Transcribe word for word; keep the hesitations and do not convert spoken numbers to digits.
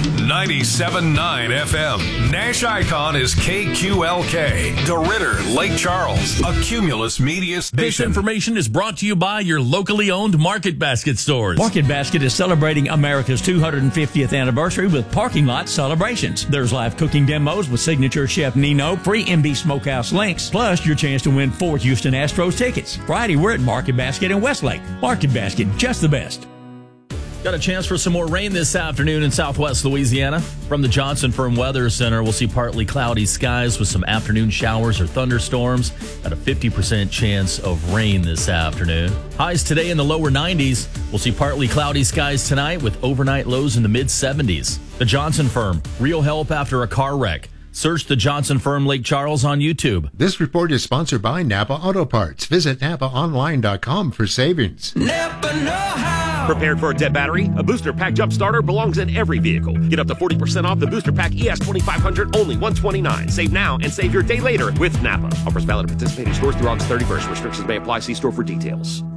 ninety-seven point nine F M. Nash Icon is K Q L K. DeRidder, Lake Charles, a Cumulus Media station. This information is brought to you by your locally owned Market Basket stores. Market Basket is celebrating America's two hundred fiftieth anniversary with parking lot celebrations. There's live cooking demos with signature chef Nino, free M B Smokehouse links, plus your chance to win four Houston Astros tickets. Friday, we're at Market Basket in Westlake. Market Basket, just the best. Got a chance for some more rain this afternoon in southwest Louisiana. From the Johnson Firm Weather Center, we'll see partly cloudy skies with some afternoon showers or thunderstorms at a fifty percent chance of rain this afternoon. Highs today in the lower nineties. We'll see partly cloudy skies tonight with overnight lows in the mid seventies. The Johnson Firm, real help after a car wreck. Search the Johnson Firm Lake Charles on YouTube. This report is sponsored by Napa Auto Parts. Visit napa online dot com for savings. Napa know-how. Prepared for a dead battery? A booster pack jump starter belongs in every vehicle. Get up to forty percent off the booster pack E S twenty-five hundred, only one hundred twenty-nine dollars. Save now and save your day later with Napa. Offers valid at participating stores through August thirty-first. Restrictions may apply. See store for details.